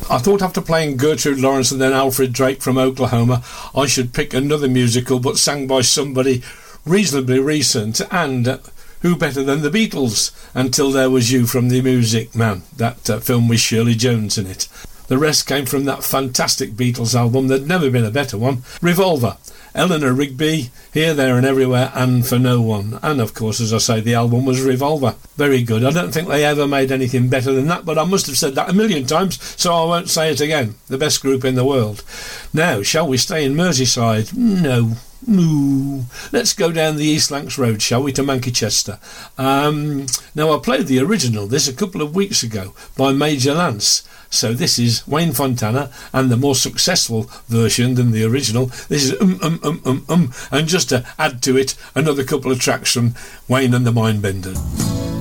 I thought after playing Gertrude Lawrence and then Alfred Drake from Oklahoma, I should pick another musical but sang by somebody reasonably recent, and who better than the Beatles, Until There Was You from The Music Man, that film with Shirley Jones in it. The rest came from that fantastic Beatles album, there'd never been a better one, Revolver, Eleanor Rigby, Here, There and Everywhere, and For No One. And of course, as I say, the album was Revolver. Very good. I don't think they ever made anything better than that, but I must have said that a million times, so I won't say it again. The best group in the world. Now, shall we stay in Merseyside? No. Let's go down the East Lancs Road, shall we, to Manchester. Now, I played the original this a couple of weeks ago by Major Lance. So this is Wayne Fontana and the more successful version than the original. This is and just to add to it, another couple of tracks from Wayne and the Mindbender.